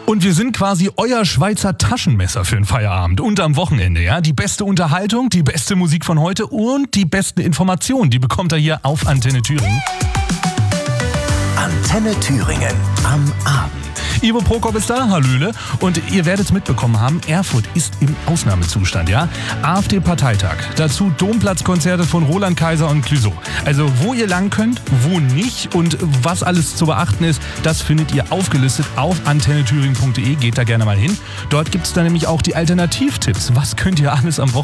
Und wir sind quasi euer Schweizer Taschenmesser für den Feierabend und am Wochenende. Ja? Die beste Unterhaltung, die beste Musik von heute und die besten Informationen, die bekommt ihr hier auf Antenne Thüringen. Antenne Thüringen am Abend. Ivo Prokop ist da, hallöle. Und ihr werdet es mitbekommen haben, Erfurt ist im Ausnahmezustand, ja? AfD-Parteitag. Dazu Domplatzkonzerte von Roland Kaiser und Clouseau. Also wo ihr lang könnt, wo nicht und was alles zu beachten ist, das findet ihr aufgelistet auf antennethüringen.de. Geht da gerne mal hin. Dort gibt es dann nämlich auch die Alternativtipps. Was könnt ihr alles am Wochenende